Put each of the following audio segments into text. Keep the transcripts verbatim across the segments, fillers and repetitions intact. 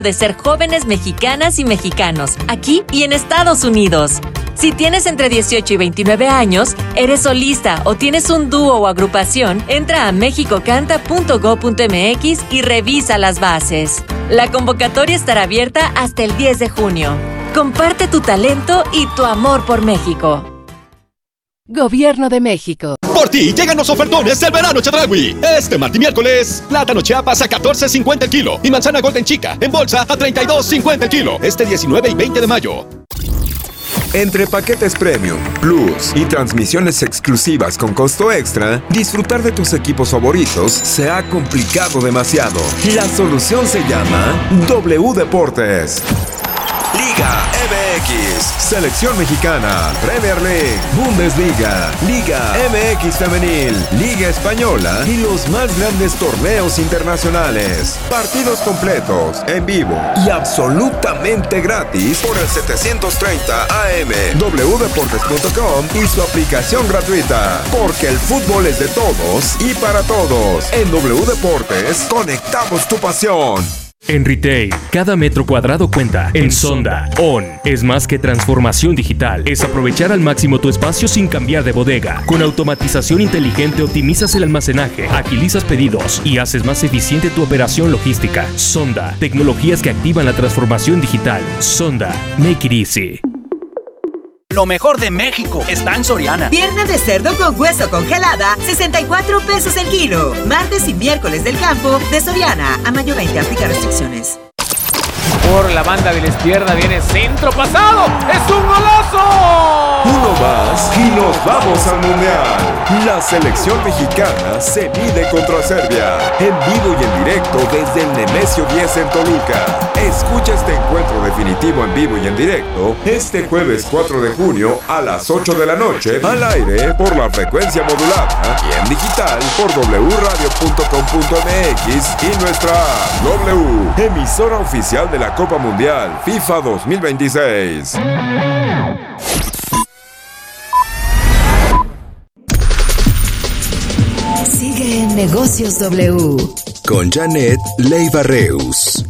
de ser jóvenes mexicanas y mexicanos, aquí y en Estados Unidos. Si tienes entre dieciocho y veintinueve años, eres solista o tienes un dúo o agrupación, entra a mexicocanta punto gob punto mx y revisa las bases. La convocatoria estará abierta hasta el diez de junio. Comparte tu talento y tu amor por México. Gobierno de México. Por ti llegan los ofertones del verano Chedraui. Este martes y miércoles, plátano Chiapas a catorce cincuenta el kilo y manzana Golden Chica en bolsa a treinta y dos cincuenta el kilo. Este diecinueve y veinte de mayo. Entre paquetes premium, plus y transmisiones exclusivas con costo extra, disfrutar de tus equipos favoritos se ha complicado demasiado. La solución se llama W Deportes. Liga M X, Selección Mexicana, Premier League, Bundesliga, Liga M X Femenil, Liga Española y los más grandes torneos internacionales. Partidos completos, en vivo y absolutamente gratis por el setecientos treinta A M, w deportes punto com y su aplicación gratuita. Porque el fútbol es de todos y para todos. En W Deportes, conectamos tu pasión. En retail, cada metro cuadrado cuenta. En Sonda, On es más que transformación digital. Es aprovechar al máximo tu espacio sin cambiar de bodega. Con automatización inteligente optimizas el almacenaje, agilizas pedidos y haces más eficiente tu operación logística. Sonda, tecnologías que activan la transformación digital. Sonda, make it easy. Lo mejor de México está en Soriana. Pierna de cerdo con hueso congelada, sesenta y cuatro pesos el kilo. Martes y miércoles del campo de Soriana. A mayo veinte, aplica restricciones. Por la banda de la izquierda viene centro pasado. ¡Es un golazo! Uno más y nos vamos al Mundial. La selección mexicana se mide contra Serbia. En vivo y en directo desde el Nemesio diez en Toluca. Escucha este encuentro definitivo en vivo y en directo este jueves cuatro de junio a las ocho de la noche al aire por la frecuencia modulada y en digital por w radio punto com punto m x y nuestra app. W, emisora oficial de la Copa Mundial FIFA dos mil veintiséis. Sigue en Negocios W con Janet Leiva Reus.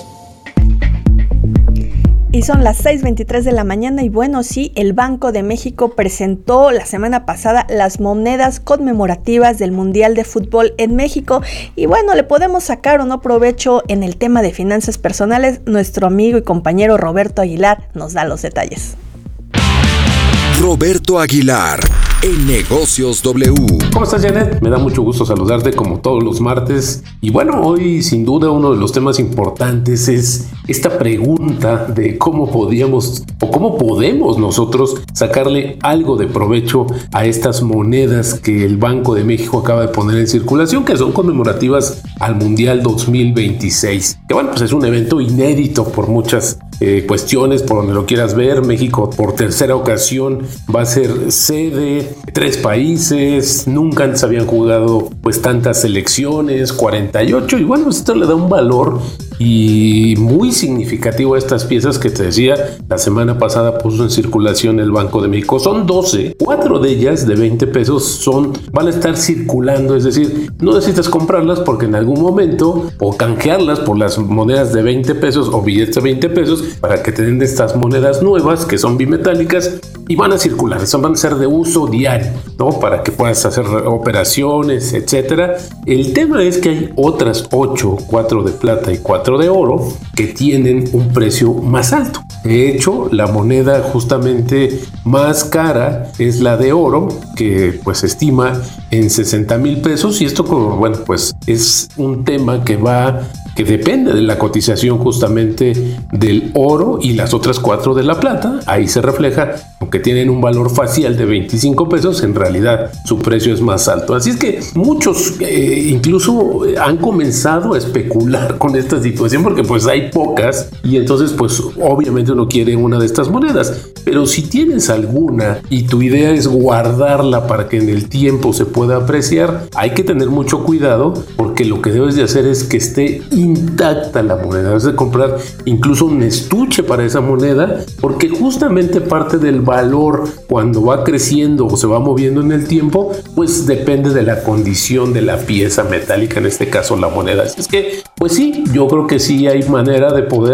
Y son las seis veintitrés de la mañana y bueno, sí, el Banco de México presentó la semana pasada las monedas conmemorativas del Mundial de Fútbol en México y bueno, le podemos sacar o no provecho en el tema de finanzas personales. Nuestro amigo y compañero Roberto Aguilar nos da los detalles. Roberto Aguilar, en Negocios W. ¿Cómo estás, Janet? Me da mucho gusto saludarte como todos los martes. Y bueno, hoy sin duda uno de los temas importantes es esta pregunta de cómo podíamos o cómo podemos nosotros sacarle algo de provecho a estas monedas que el Banco de México acaba de poner en circulación, que son conmemorativas al Mundial dos mil veintiséis. Que bueno, pues es un evento inédito por muchas eh, cuestiones, por donde lo quieras ver. México por tercera ocasión va a ser sede, tres países, nunca antes habían jugado pues tantas selecciones, cuarenta y ocho, y bueno, esto le da un valor y muy significativo a estas piezas que te decía la semana pasada puso en circulación el Banco de México. Son doce, cuatro de ellas de veinte pesos son, van a estar circulando, es decir, no necesitas comprarlas porque en algún momento o canjearlas por las monedas de veinte pesos o billetes de veinte pesos para que te den estas monedas nuevas que son bimetálicas y van a circular, son, van a ser de uso diario, ¿no? Para que puedas hacer operaciones, etcétera. El tema es que hay otras ocho, cuatro de plata y cuatro de oro que tienen un precio más alto. De hecho, la moneda justamente más cara es la de oro, que pues se estima en sesenta mil pesos, y esto, como bueno, pues es un tema que va que depende de la cotización justamente del oro y las otras cuatro de la plata. Ahí se refleja, aunque tienen un valor facial de veinticinco pesos, en realidad su precio es más alto. Así es que muchos eh, incluso han comenzado a especular con esta situación porque pues hay pocas y entonces pues obviamente uno quiere una de estas monedas. Pero si tienes alguna y tu idea es guardarla para que en el tiempo se pueda apreciar, hay que tener mucho cuidado porque lo que debes de hacer es que esté intacta la moneda. Debes de comprar incluso un estuche para esa moneda porque justamente parte del valor valor cuando va creciendo o se va moviendo en el tiempo, pues depende de la condición de la pieza metálica, en este caso la moneda. Así es que, pues sí, yo creo que sí hay manera de poder